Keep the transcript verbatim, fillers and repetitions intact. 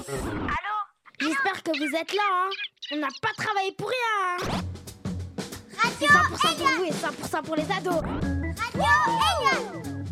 Allô? J'espère que vous êtes là, hein. On n'a pas travaillé pour rien, hein. Radio C'est cent pour cent pour Eliane. vous et cent pour cent pour les ados. Radio Eliane.